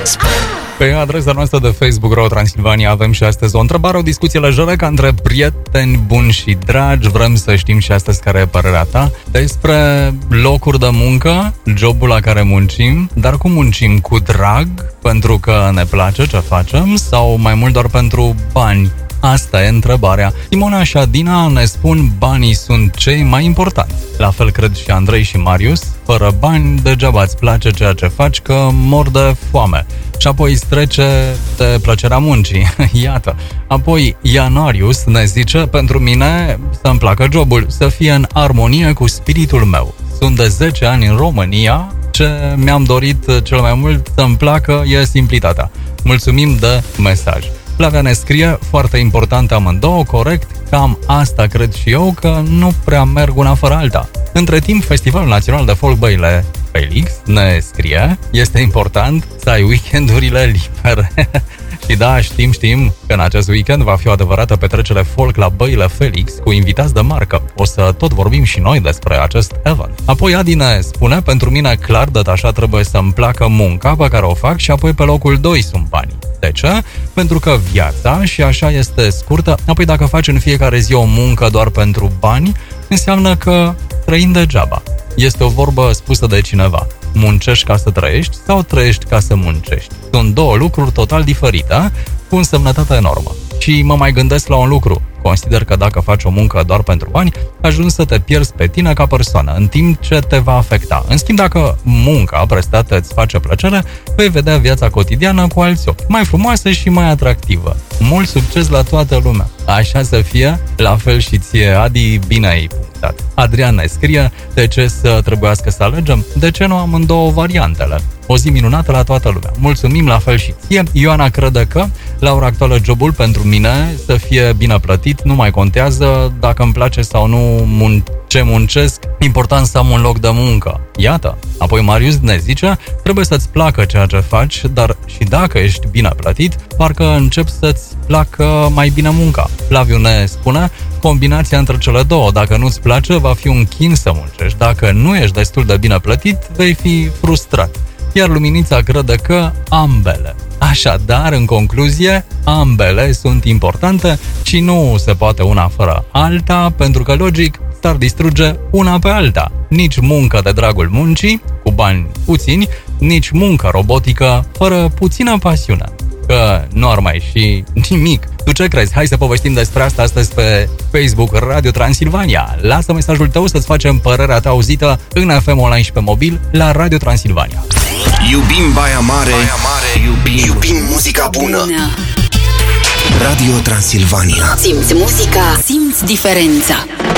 Pe adresa noastră de Facebook Radio Transilvania avem și astăzi o întrebare, o discuție lejeră ca între prieteni buni și dragi. Vrem să știm și astăzi care e părerea ta despre locuri de muncă, jobul la care muncim, dar cum muncim? Cu drag, pentru că ne place ce facem, sau mai mult doar pentru bani? Asta e întrebarea. Simona și Adina ne spun banii sunt cei mai importanti. La fel cred și Andrei și Marius. Fără bani, degeaba îți place ceea ce faci, că mor de foame. Și apoi îți trece de plăcerea muncii. Iată. Apoi Ianarius ne zice, pentru mine să-mi placă jobul, să fie în armonie cu spiritul meu. Sunt de 10 ani în România. Ce mi-am dorit cel mai mult să-mi placă e simplitatea. Mulțumim de mesaj. Flavia ne scrie, foarte important amândouă, corect, cam asta cred și eu, că nu prea merg una fără alta. Între timp, Festivalul Național de Folk Băile Felix ne scrie, este important să ai weekendurile libere. Și da, știm că în acest weekend va fi o adevărată petrecere folk la Băile Felix cu invitați de marcă. O să tot vorbim și noi despre acest event. Apoi Adi ne spune, pentru mine clar detașat trebuie să-mi placă munca pe care o fac și apoi pe locul 2 sunt banii. De ce? Pentru că viața, și așa este scurtă, apoi dacă faci în fiecare zi o muncă doar pentru bani, înseamnă că trăim degeaba. Este o vorbă spusă de cineva. Muncești ca să trăiești sau trăiești ca să muncești? Sunt două lucruri total diferite, cu însemnătate enormă. Și mă mai gândesc la un lucru. Consider că dacă faci o muncă doar pentru bani, ajungi să te pierzi pe tine ca persoană, în timp ce te va afecta. În schimb, dacă munca prestată îți face plăcere, vei vedea viața cotidiană cu alți ochi, mai frumoasă și mai atractivă. Mult succes la toată lumea! Așa să fie, la fel și ție, Adi, bine ai punctat. Adrian ne scrie, de ce să trebuiască să alegem? De ce nu amândouă variantele? O zi minunată la toată lumea. Mulțumim, la fel și ție. Ioana crede că, la ora actuală, jobul pentru mine să fie bine plătit, nu mai contează dacă îmi place sau nu ce muncesc, important să am un loc de muncă. Iată. Apoi Marius ne zice, trebuie să-ți placă ceea ce faci, dar și dacă ești bine plătit, parcă începi să-ți placă mai bine munca. Flaviu ne spune, combinația între cele două, dacă nu-ți place, va fi un chin să muncești. Dacă nu ești destul de bine plătit, vei fi frustrat. Iar Luminița crede că ambele. Așadar, în concluzie, ambele sunt importante și nu se poate una fără alta, pentru că, logic, s-ar distruge una pe alta. Nici muncă de dragul muncii, cu bani puțini, nici muncă robotică, fără puțină pasiune. Că nu ar mai și nimic. Tu ce crezi? Hai să povestim despre asta astăzi pe Facebook Radio Transilvania. Lasă mesajul tău să-ți facem părerea ta auzită în FM online și pe mobil la Radio Transilvania. Iubim Baia Mare, iubim muzica bună. Radio Transilvania. Simți muzica, simți diferența.